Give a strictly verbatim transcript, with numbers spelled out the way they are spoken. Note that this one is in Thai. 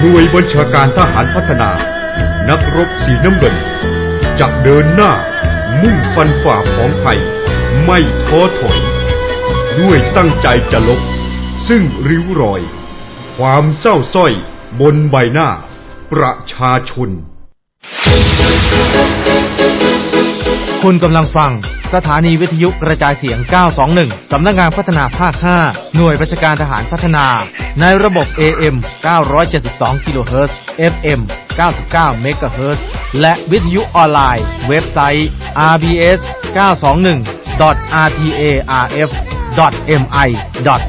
หน่วยบัญชาการทหารพัฒนานักรบสีน้ำเงินจะเดินหน้ามุ่งฟันฝ่าของไทยไม่ท้อถอยด้วยตั้งใจจะลบซึ่งริ้วรอยความเศร้าส้อยบนใบหน้าประชาชนคุณกำลังฟังสถานีวิทยุกระจายเสียงเก้าสองหนึ่งสำนักงานพัฒนาภาคห้าหน่วยราชการทหารพัฒนาในระบบ เอ เอ็ม เก้าร้อยเจ็ดสิบสอง กิโลเฮิรตซ์ เอฟ เอ็ม เก้าสิบเก้า เมกะเฮิรตซ์และวิทยุออนไลน์เว็บไซต์ อาร์ บี เอส เก้าสองหนึ่ง ดอท อาร์ ที เอ อาร์ เอฟ ดอท เอ็ม ไอ